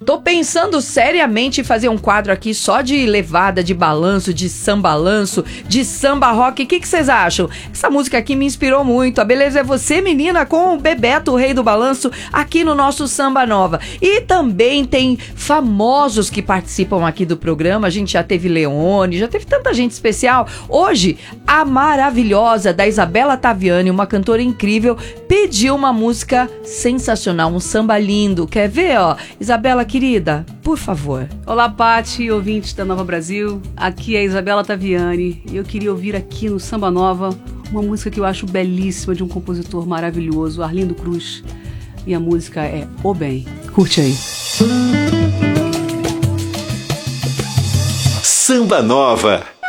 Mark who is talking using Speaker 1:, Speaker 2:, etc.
Speaker 1: Tô pensando seriamente em fazer um quadro aqui só de levada, de balanço, de sambalanço, de samba rock. O que vocês acham? Essa música aqui me inspirou muito. A Beleza é Você, menina, com o Bebeto, o rei do balanço, aqui no nosso Samba Nova. E também tem famosos que participam aqui do programa. A gente já teve Leone, já teve tanta gente especial. Hoje, a maravilhosa da Isabela Taviani, uma cantora incrível, pediu uma música sensacional, um samba lindo. Quer ver, ó? Isabela, querida, por favor.
Speaker 2: Olá, Pati, ouvintes da Nova Brasil. Aqui é a Isabela Taviani e eu queria ouvir aqui no Samba Nova uma música que eu acho belíssima de um compositor maravilhoso, Arlindo Cruz. E a música é O Bem. Curte aí.
Speaker 3: Samba Nova.